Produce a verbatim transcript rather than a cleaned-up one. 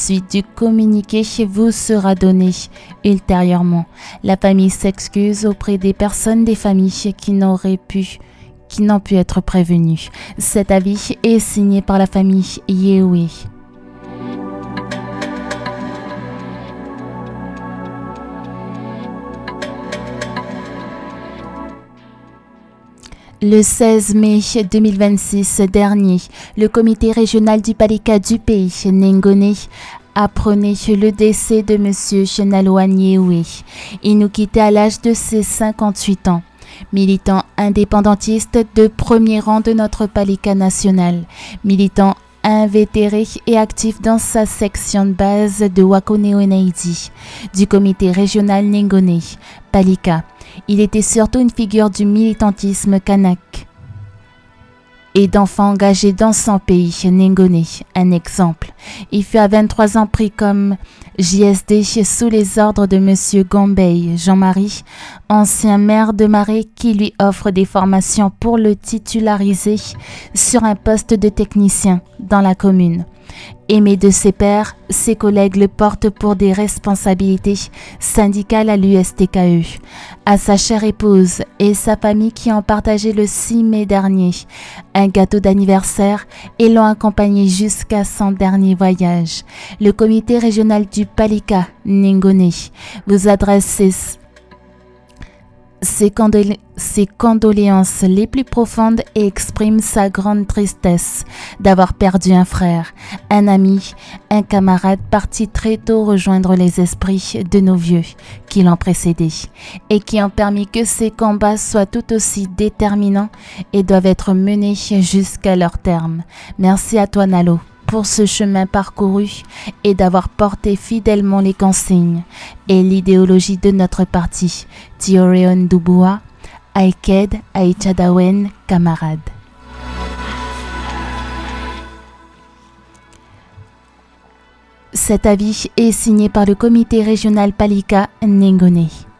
suite du communiqué vous sera donné ultérieurement. La famille s'excuse auprès des personnes des familles qui n'auraient pu qui n'ont pu être prévenues. Cet avis est signé par la famille Yewe. Le seize mai deux mille vingt-six dernier, le comité régional du Palika du pays, Nengone, apprenait le décès de M. Chenaloan Yewe. Il nous quittait à l'âge de ses cinquante-huit ans. Militant indépendantiste de premier rang de notre Palika national, militant invétéré et actif dans sa section de base de Wakoneoneidi, du comité régional Nengone, Palika. Il était surtout une figure du militantisme kanak et d'enfants engagés dans son pays, Nengone, un exemple. Il fut à vingt-trois ans pris comme J S D sous les ordres de M. Gombey Jean-Marie, ancien maire de Marais, qui lui offre des formations pour le titulariser sur un poste de technicien dans la commune. Aimé de ses pairs, ses collègues le portent pour des responsabilités syndicales à l'U S T K E, à sa chère épouse et sa famille qui ont partagé le six mai dernier un gâteau d'anniversaire et l'ont accompagné jusqu'à son dernier voyage. Le comité régional du Palika, Nengone, vous adresse ses Ses, condol- ses condoléances les plus profondes et exprime sa grande tristesse d'avoir perdu un frère, un ami, un camarade parti très tôt rejoindre les esprits de nos vieux qui l'ont précédé et qui ont permis que ces combats soient tout aussi déterminants et doivent être menés jusqu'à leur terme. Merci à toi, Nalo, pour ce chemin parcouru et d'avoir porté fidèlement les consignes et l'idéologie de notre parti. Tioreon Dubois, Aiked Aichadawen, camarade. Cet avis est signé par le comité régional Palika Nengone.